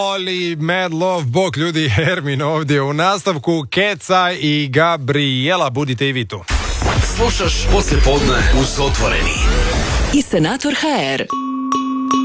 Oli, Mad Love, bok ljudi, Hermin ovdje u nastavku, Keca i Gabriela, budite i vi tu. Slušaš Poslijepodne uz Otvoreni. I Senator HR.